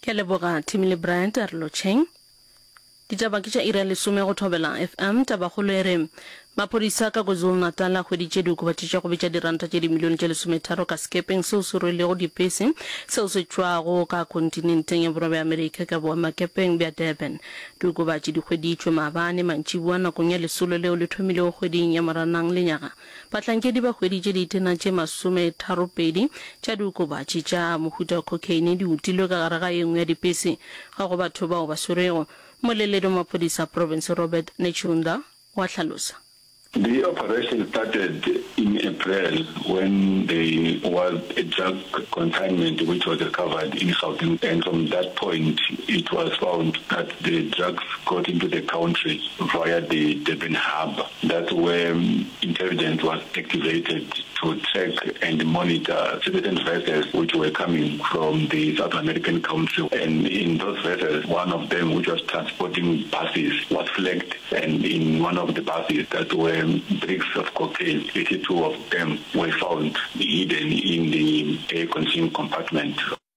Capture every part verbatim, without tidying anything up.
Ke leboga Timile Bryant a re lo tšheng ditaba ke tša ira lesome go thobela F M tabagolo e re maphodisa ka KwaZulu-Natal a hweditše diokobatši tša go betša diranta tše dimilione tše lesometharo ka skepeng seo se rwelego dipese seo se tšwago ka kontinenteng ya borwa bja Amerika ka boemakepeng bja Durban. Diokobatši di hweditšwe maabane mantšibua nakong ya lesolo leo le thomilego kgweding ya Moranang lenyaga. Bahlankedi ba hweditše ditena tše masome tharo pedi tša diokobatši tša mohuta wa cocaine di utilwe ka gare ga e nngwe ya dipese ga go batho bao ba swerego. Moleledi wa maphodisa province Robert Nechunda wa hlalosa. The operation started in April when there was a drug consignment which was recovered in Gauteng, and from that point it was found that the drugs got into the country via the Durban hub. That's where intelligence was activated to track and monitor certain vessels which were coming from the South American country. And in those vessels, one of them, which was transporting buses, was flagged, and in one of the buses that were bricks of cocaine, eighty-two of them were found hidden in the air conditioning compartment.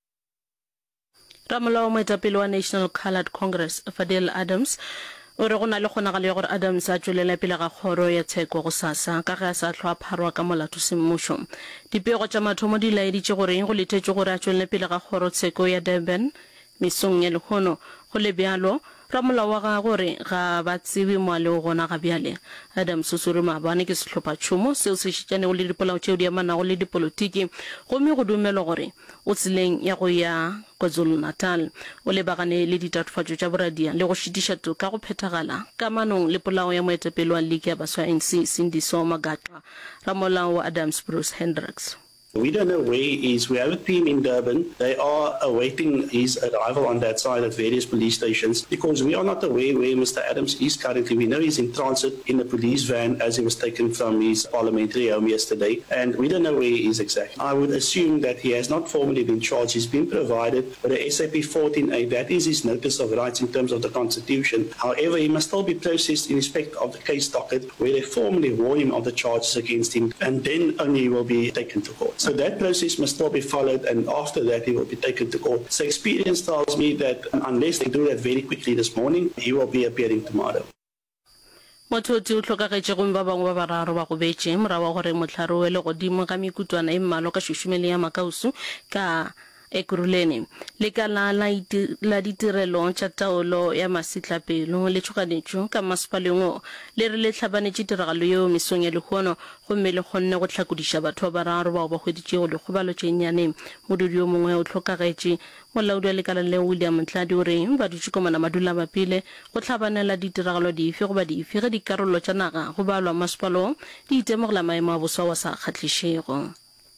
Ramolao moetapele wa National Coloured Congress Fadel Adams o re go na le kgonagalo ya gore Adams a tswelela pele ga kgoro ya tsheko go sasa ka ge a sa tlhoa pharwa ka molato semmušo. Dipego tša mathomo di laeditše gore go letetše gore a tswelele pele ga kgoro tsheko ya Durban mesong ya lekgono go le bjalo ramolao wa ga gore ga ba tsebe moale o gona ga bjale. Adams o sore maabane ke sehlopha tšhomo seo se šitšanego le dipolao tšeo di amanago le dipolotiki gomme go dumelwa gore o tseleng ya go ya KwaZulu-Natal o lebagane le ditatofatšo tša boradia le go šitiša toka go phethagala kamanong le polao ya moetapele wa league ya baswa N C Sindiso Magatwa. Ramolao wa Adams Bruce Hendricks. We don't know where he is. We have a team in Durban. They are awaiting his arrival on that side at various police stations because we are not aware where Mister Adams is currently. We know he's in transit in a police van as he was taken from his parliamentary home yesterday, and we don't know where he is exactly. I would assume that he has not formally been charged. He's been provided with a S A P fourteen A. That is his notice of rights in terms of the Constitution. However, he must still be processed in respect of the case docket where they formally warn him of the charges against him, and then only he will be taken to court. So that process must still be followed, and after that he will be taken to court. So experience tells me that unless they do that very quickly this morning, he will be appearing tomorrow. Motho o tlhokagetše go ba bangwe ba bararo ba go betše morago gore mohlare o le godimo ka mekutwana e mmalo ka šušumele ya makausu ka Ekuruleni. Lekala la ditirelo tša taolo ya masitlapelo le tšhoganetšo ka masepaleng le re le tlhabanetše tiragalo yeo mesong ya lekgono gomme le kgonne go hlakodiša batho ba bararo bao ba hweditšego dikgobalo tše nnyane. Modudi yo mongwe o tlhokagetše molaodi wa lekala le William Ntladi o re ba dutše komana madula ba pele go tlhabanela ditiragalo dife goba dife ge dikarolo tša naga go balwa masepalo di itemogela maemo a bosa wa sa kgatlišego.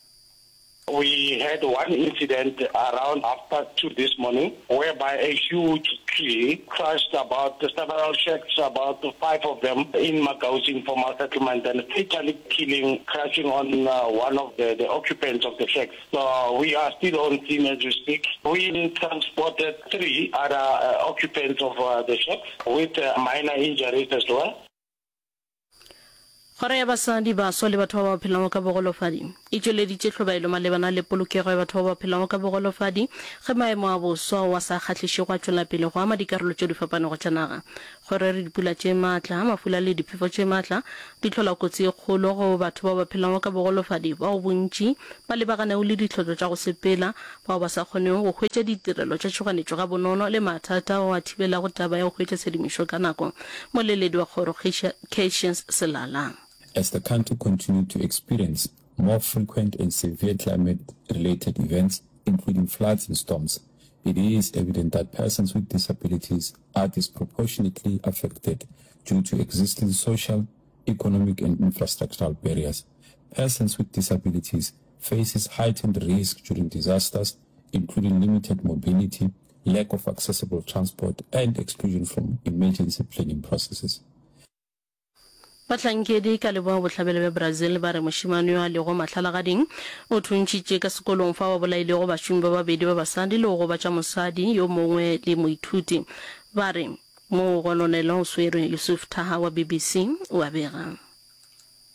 We had one incident around after two this morning whereby a huge tree crushed about several shacks, about five of them in Makausi informal settlement, and fatally killing, crashing on uh, one of the, the occupants of the shacks. So we are still on scene as we speak. We transported three other uh, occupants of uh, the shacks with uh, minor injuries as well. Gore ya basadi ba so le batho ba phelang ka bogolofadi e tšweleditše tlhobaelo malebana le polokego ya batho ba phelang ka bogolofadi ge maemo a boso wa sa kgatliše go tšwela pele go ama dikarolo tše di fapanego tša naga. Gore re dipula tše maatla mafula le diphefo tše maatla di tlhola kotsi e kgolo go batho ba ba phelang ka bogolofadi bao bontši ba lebaganego le ditlhotlo tša go sepela bao ba sa kgoneng go hwetša ditirelo tša tšhoganetšo ga bonono le mathata o a thibela go taba ya go hwetša tshedimošo ka nako. Moleledi wa kgoro Cassius Selala. As the country continued to experience more frequent and severe climate-related events, including floods and storms, it is evident that persons with disabilities are disproportionately affected due to existing social, economic, and infrastructural barriers. Persons with disabilities faces heightened risk during disasters, including limited mobility, lack of accessible transport, and exclusion from emergency planning processes. Bahlankedi ka leboa bohlabele ba Brazil ba re moshimane yo a lego matlhalagading o thuntšitše ka sekolong fa ba bolaile go bašomi ba babedi ba basadi le go batša mosadi yo mongwe le moithuti. Ba re mo gononela o swere Yusuf Taha wa B B C o a bega.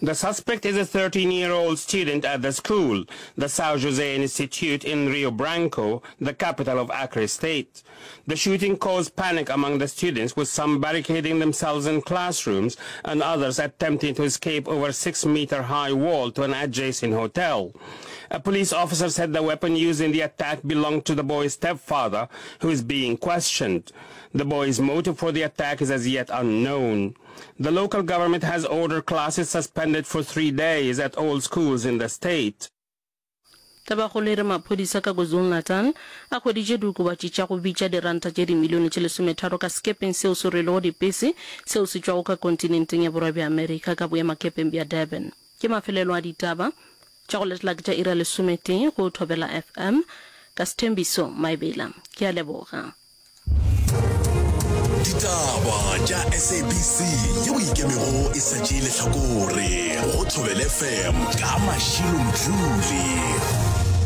The suspect is a thirteen-year-old student at the school, the São José Institute in Rio Branco, the capital of Acre State. The shooting caused panic among the students, with some barricading themselves in classrooms and others attempting to escape over a six-meter-high wall to an adjacent hotel. A police officer said the weapon used in the attack belonged to the boy's stepfather, who is being questioned. The boy's motive for the attack is as yet unknown. The local government has ordered classes suspended for three days at all schools in the state. Tabagolere maphodisa ka KwaZulu-Natal a kgweditše diokobatši tša go bitša diranta tše dimilione tše lesometharo ka sekepeng seo se rwelego dipese seo se tšwago ka kontinenteng ya borwa bja Amerika ka boemakepeng bja Durban. Ke mafelelo a ditaba tša go letla ke tša ira lesometee go Thobela F M ka Sthembiso Maibela. Ke a leboga. Ditaba tša S A B C yeo ikemego e satšile hlakore go Thobela F M ka Mashilo Mdluli.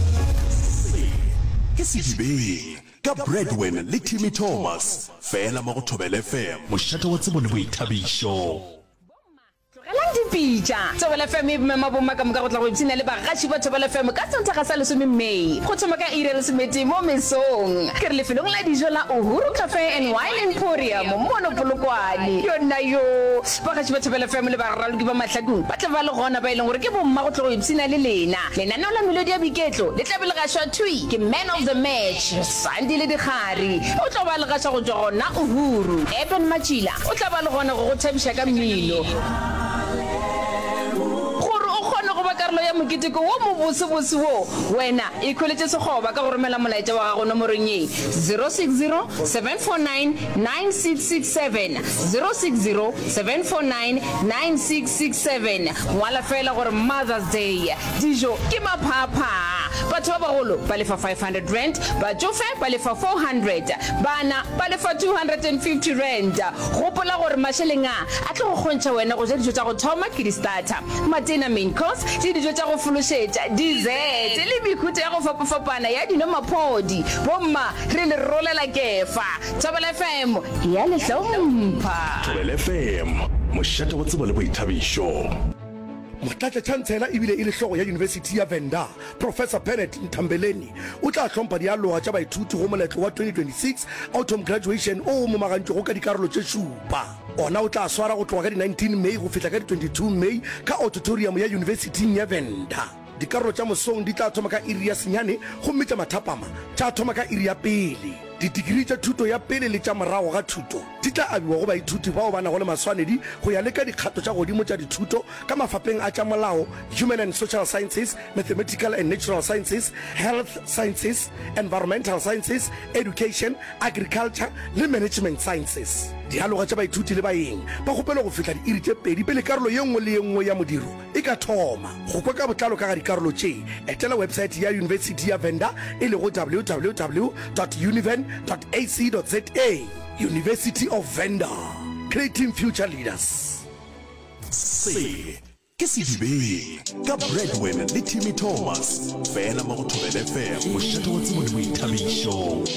Ke sedibeng ka Breadwin le Timmy Thomas fela mo go Thobela F M mošate wa tsebo le boithabišo. Tlogelang dipitša Thobela F M e mema bomma ka moka go tla go ipsina le bagaši ba Thobela F M ka Sontaga sa lesome Mei go thoma ka iri ya lesomete mo mesong ke re lefelong la dijo la Uhuru Cafe and Wine Emporium mono Polokwane yona yo bagaši ba Thobela F M le ba raloki ba mahlakong ba tla ba le gona ba e leng gore ke bomma go tla go ipsina le lena lenaneo la melodi ya biketlo le tla be le gašwa thui ke man of the match Sandi le Dikgari o tla ba le gašwa go tswa gona Uhuru Eben Machila o tla ba le gona go go thabiša ka mmino karlo ya moketeko wo mo bosebose wo wena e khweletse segoba ka go romela molaetsa wa gago nomorong e zero six zero seven four nine nine six six seven zero six zero seven four nine nine six six seven ngwala fela gore Mother's Day dijo ke maphapha batho ba bagolo ba lefa five hundred rand batsofe ba lefa four hundred bana ba lefa two hundred fifty rand gopola gore masheleng a a tlo go kgontša wena go ja dijo tša go thoma ke di starter matena main course di dijo tša go fološetša dessert le mekhutlo ya go fapafapana ya dinomaphodi bomma re le rolela kefa Thobela F M ya le hlompha Thobela F M mošate wa tsebo le boithabišo. Motlatla Chancellor ebile e le hlogo ya University ya Venda Professor Bennett Ntambeleni o tla hlompha dialoga tša baithuti go moletlo wa twenty twenty-six autumn graduation o mo magantšo go ka dikarolo tše šupa ona o tla swara go tloga ka di nineteen May go fihla ka di twenty-two May ka auditorium ya University ya Venda. Dikarolo tša mosong di tla thoma ka iri ya senyane gomme tša mathapama tša thoma ka iri ya pele. Didigiri tša thuto ya pele le tša morago ga thuto di tla abiwa go baithuti bao ba nago le maswanedi go ya le ka dikgato tša godimo tša dithuto ka mafapeng a tša molao human and social sciences, mathematical and natural sciences, health sciences, environmental sciences, education, agriculture le management sciences. Dialoga tša baithuti le baeng ba gopela go fihla diiri tše pedi pele karolo ye nngwe le ye nngwe ya modiro e ka thoma go kwa ka botlalo ka ga dikarolo tše etela website ya University ya Venda e le go w w w dot univen dot a c dot z a. University of Venda, creating future leaders. Se ke sedibeng ka Breadwin le Timmy Thomas fela mo go Thobela F M mošate wa tsebo le boithabišo.